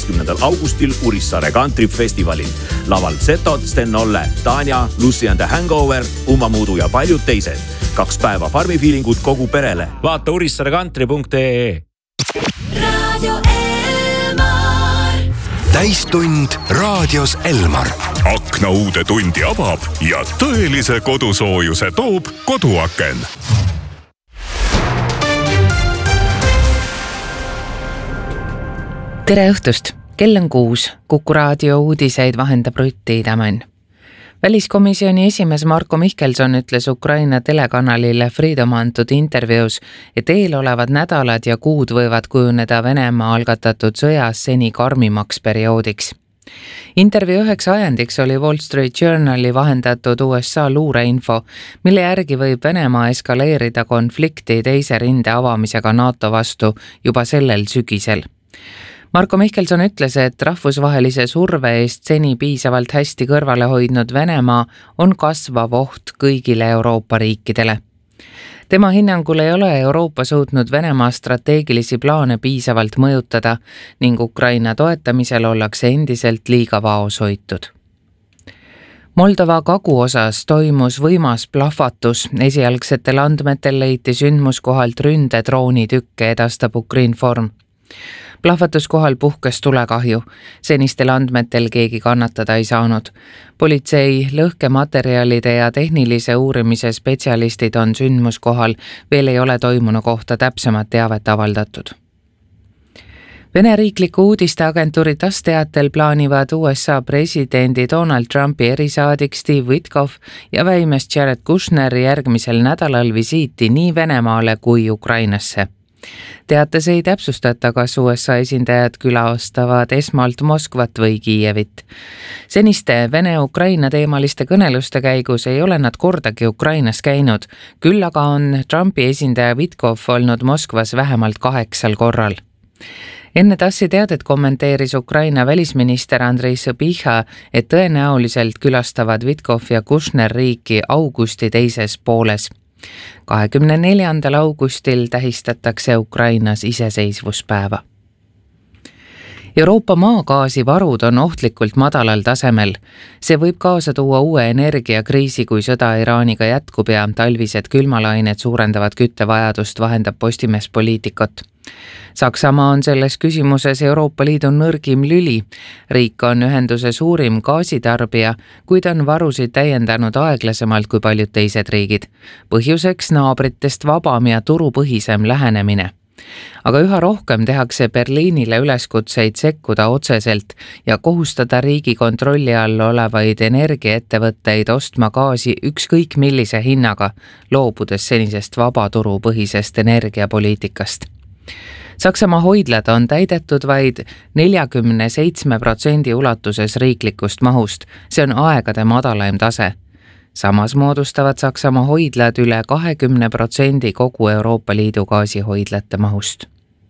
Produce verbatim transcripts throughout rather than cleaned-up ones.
kaheteistkümnendal augustil Urissaare Country Festivalil. Laval Zetod, Sten Olle, Tanja, Lucy and the Hangover, Uma Muudu ja paljud teised. Kaks päeva farmifiilingut kogu perele. Vaata urissaare country punkt ee. Radio Elmar. Täistund raadios Elmar. Akna uude tundi avab ja tõelise kodusoojuse toob koduaken. Tere õhtust! Kell on kuus. Kuku raadio uudiseid vahendab Rutti Idamann. Väliskomisjoni esimees Marko Mihkelson ütles Ukraina telekanalile Freedom antud intervjuus, et eelolevad nädalad ja kuud võivad kujuneda Venemaa algatatud sõjas seni karmimaks perioodiks. Intervjuu üheks ajendiks oli Wall Street Journali vahendatud U S A luureinfo, mille järgi võib Venemaa eskaleerida konflikti teise rinde avamisega NATO vastu juba sellel sügisel. Marko Mihkelson ütles, et rahvusvahelise surve eest seni piisavalt hästi kõrvale hoidnud Venemaa on kasvav oht kõigile Euroopa riikidele. Tema hinnangul ei ole Euroopa suutnud Venemaa strateegilisi plaane piisavalt mõjutada ning Ukraina toetamisel ollakse endiselt liiga vaoshoitud. Moldova kaguosas toimus võimas plahvatus. Esialgsetel andmetel leiti sündmuskohalt ründedroonitükke, edastab Ukrinform. Plahvatuskohal puhkes tulekahju. Senistel andmetel keegi kannatada ei saanud. Politsei, lõhkematerjalide ja tehnilise uurimise spetsialistid on sündmuskohal. Veel ei ole toimunu kohta täpsemat teavet avaldatud. Vene riikliku uudisteagentuuri TASS teatel plaanivad U S A presidendi Donald Trumpi erisaadik Steve Witkoff ja väimes Jared Kushner järgmisel nädalal visiiti nii Venemaale kui Ukrainasse. Teates ei täpsustata, kas U S A esindajad külastavad esmalt Moskvat või Kiievit. Seniste Vene-Ukraina teemaliste kõneluste käigus ei ole nad kordagi Ukrainas käinud, küll aga on Trumpi esindaja Witkoff olnud Moskvas vähemalt kaheksal korral. Enne TASSi teadet kommenteeris Ukraina välisminister Andrei Sõbiha, et tõenäoliselt külastavad Witkoff ja Kushner riiki augusti teises pooles. kahekümne neljandal augustil tähistatakse Ukrainas iseseisvuspäeva. Euroopa maagaasi varud on ohtlikult madalal tasemel. See võib kaasa tuua uue energiakriisi, kui sõda Iraaniga jätkub ja talvised külmalained suurendavad küttevajadust, vahendab Postimees Poliitikot. Saksamaa on selles küsimuses Euroopa Liidu nõrgim lüli. Riik on ühenduse suurim gaasitarbija, kuid on varusid täiendanud aeglasemalt kui paljud teised riigid. Põhjuseks naabritest vabam ja turupõhisem lähenemine. Aga üha rohkem tehakse Berliinile üleskutseid sekkuda otseselt ja kohustada riigi kontrolli all olevaid energiaettevõtteid ostma gaasi ükskõik millise hinnaga, loobudes senisest vabaturupõhisest energiapoliitikast. Saksamaa hoidlad on täidetud vaid neljakümne seitsme protsendi ulatuses riiklikust mahust. See on aegade madalaim tase. Samas moodustavad Saksamaa hoidlad üle kahekümne protsendi kogu Euroopa Liidu gaasihoidlate mahust.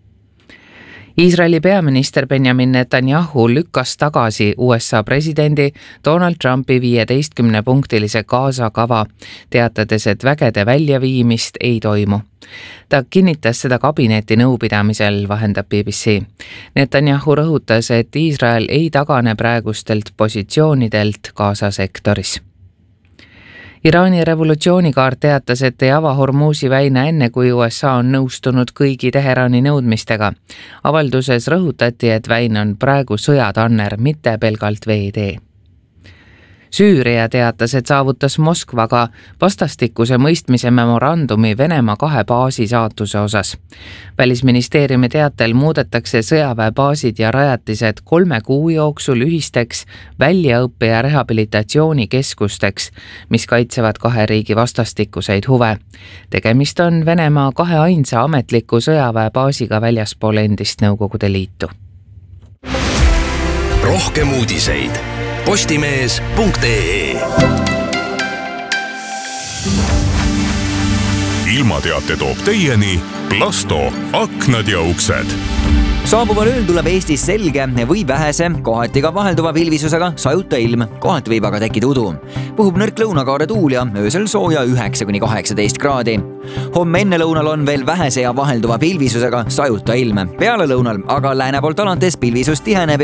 Iisraeli peaminister Benjamin Netanyahu lükkas tagasi U S A presidendi Donald Trumpi viieteistkümne punktilise Gaza kava, teatades, et vägede väljaviimist ei toimu. Ta kinnitas seda kabineti nõupidamisel, vahendab B B C. Netanyahu rõhutas, et Iisrael ei tagane praegustelt positsioonidelt Gaza sektoris. Iraani revolutsioonikaart teatas, et ei ava Hormuzi väina enne, kui U S A on nõustunud kõigi Teherani nõudmistega. Avalduses rõhutati, et väin on praegu sõjatanner, mitte pelgalt veetee. Süüria teatas, et saavutas Moskvaga vastastikuse mõistmise memorandumi Venemaa kahe baasi saatuse osas. Välisministeeriumi teatel muudetakse sõjaväebaasid ja rajatised kolme kuu jooksul ühisteks väljaõppe- ja rehabilitatsioonikeskusteks, mis kaitsevad kahe riigi vastastikuseid huve. Tegemist on Venemaa kahe ainsa ametliku sõjaväebaasiga väljaspool endist Nõukogude Liitu. Rohkem uudiseid postimees punkt ee. Ilmateate toob teieni Plasto aknad ja uksed. Saabuval ööl tuleb Eestis selge või vähese, kohati ka vahelduva pilvisusega sajuta ilm, kohati võib aga tekkida udu. Puhub nõrk lõunakaare tuul ja öösel sooja üheksa kuni kaheksateist kraadi. Homme enne lõunal on veel vähese ja vahelduva pilvisusega sajuta ilm. Peale lõunal aga lääne poolt alates pilvisus tiheneb